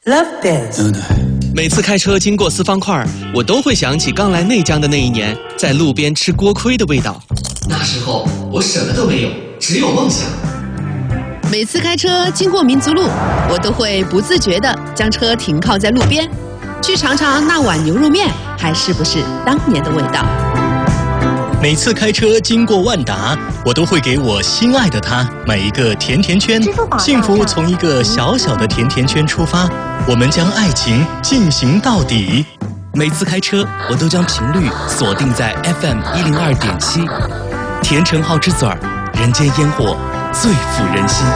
Love this。 每次开车经过四方块，我都会想起刚来内江的那一年，在路边吃锅盔的味道。那时候我什么都没有，只有梦想。 每次开车经过民族路，我都会不自觉地将车停靠在路边，去尝尝那碗牛肉面还是不是当年的味道。 每次开车经过万达，我都会给我心爱的他买一个甜甜圈。幸福从一个小小的甜甜圈出发，我们将爱情进行到底。 每次开车，我都将频率锁定在 FM 102.7，甜橙好之嘴儿，人间烟火最抚人心。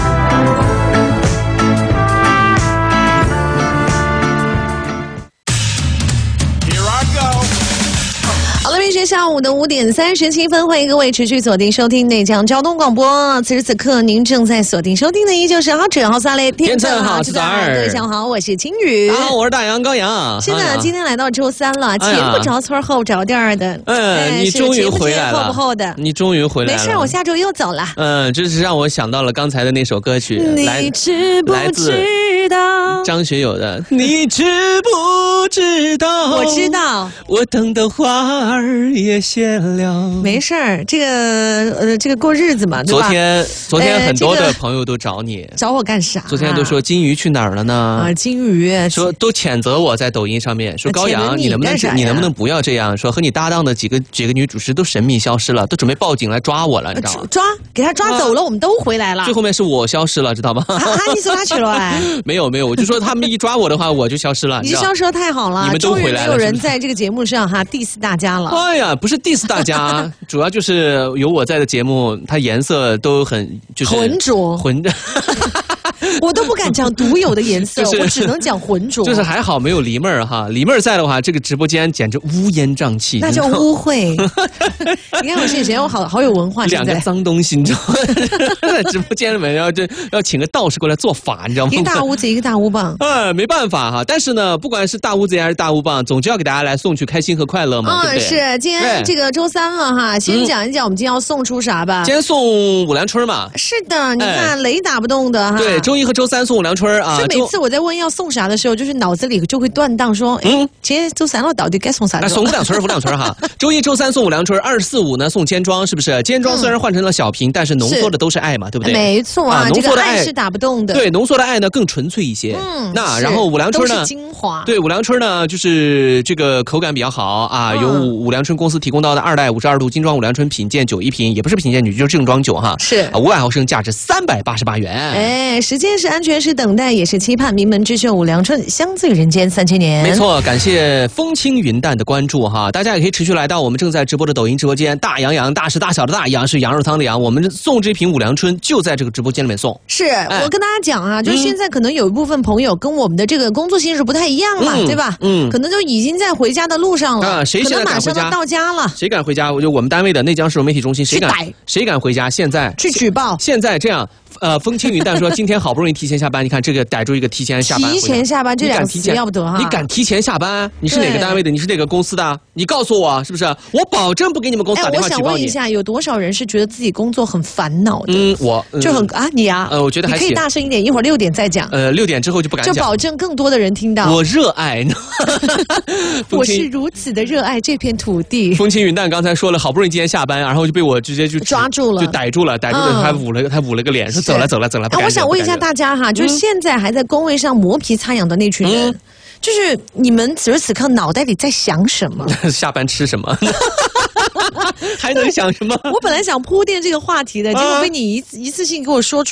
下午的5点37分，欢迎各位持续锁定收听内江交通广播。此时此刻，您正在锁定收听的依旧是好车好撒嘞， 天秤好之二。 各位下午好，我是青雨。 好，我是大杨高阳。 现在今天来到周三了，前不着村后不着店的。 你终于回来了， 后不后的？ 你终于回来了。 没事，我下周又走了。 这是让我想到了刚才的那首歌曲， 你知不知道？ 张学友的。你知不知道？ 我知道。 我等的花儿也谢了。 没事儿，这个过日子嘛，对吧？ 昨天很多的朋友都找你， 找我干啥？ 昨天都说金鱼去哪儿了呢？ 金鱼说都谴责我在抖音上面说高阳，你能不能不要这样？说和你搭档的几个女主持都神秘消失了，都准备报警来抓我了，你知道吗？ 给他抓走了，我们都回来了。 最后面是我消失了，知道吗？ 你走哪去了？哎， 没有，我就说他们一抓我的话，我就消失了。 你消失的太好了， 你们都回来了。 终于没有人在这个节目上diss 大家了。 哎呀，不是 diss 大家，主要就是有我在的节目，它颜色都很就是浑浊。我都不敢讲独有的颜色，我只能讲浑浊。 就是还好没有黎妹儿哈，黎妹儿在的话，这个直播间简直乌烟瘴气， 那叫污秽。你看我以前我好有文化， 两个脏东西，你知道吗？在直播间里面要请个道士过来做法，你知道吗？ 一个大屋子一个大乌棒。 没办法哈，但是呢，不管是大屋子还是大乌棒，总之要给大家来送去开心和快乐嘛，对不对？ 是，今天这个周三了哈，先讲一讲我们今天要送出啥吧。 今天送五粮春嘛。是的，你看雷打不动的哈。 对，周一和周三送五粮春啊。 所以每次我在问要送啥的时候，就是脑子里就会断档，说，今天周三了，到底该送啥？ 那送五粮春哈。周一、周三送五粮春，2、4、5呢送尖装，是不是？尖装虽然换成了小瓶，但是浓缩的都是爱嘛，对不对？ 没错啊，这个爱是打不动的。 对，浓缩的爱呢更纯粹一些。那然后五粮春呢？ 都是精华。 对，五粮春呢就是这个口感比较好啊，由五粮春公司提供到的2代52度精装五粮春品鉴酒一瓶，也不是品鉴酒，就是正装酒哈。 是 500毫升，价值388元。 哎，时间是安全，是等待，也是期盼。名门之秀五粮春，相醉人间3000年。 没错，感谢风轻云淡的关注哈，大家也可以持续来到我们正在直播的抖音直播间。大洋大是大小的大，羊是羊肉汤的羊，我们送这瓶五粮春就在这个直播间里面送。 是我跟大家讲啊，就是现在可能有一部分朋友跟我们的这个工作性质不太一样嘛，对吧？可能就已经在回家的路上了。 谁现在敢回家？ 可能马上到家了。 谁敢回家？就我们单位的内江市媒体中心，谁敢回家？现在去举报。 现在这样。风轻云淡说今天好不容易提前下班，你看这个逮住一个提前下班。 提前下班这两个词要不得哈！ 你敢提前下班？你是哪个单位的？你是哪个公司的？你告诉我是不是？我保证不给你们公司打电话举报你。 我想问一下，有多少人是觉得自己工作很烦恼的？ 我就很你啊， 我觉得还行。 你可以大声一点，一会儿6点再讲。 6点之后就不敢讲。 就保证更多的人听到。 我热爱， 我是如此的热爱这片土地。 风轻云淡刚才说了，好不容易今天下班，然后就被我直接就抓住了， 就逮住了，他捂了个脸，说走了。 我想问一下大家哈，就是现在还在工位上磨皮擦痒的那群人，就是你们此时此刻脑袋里在想什么？ 下班吃什么？还能想什么？ 我本来想铺垫这个话题的，结果被你一次性给我说出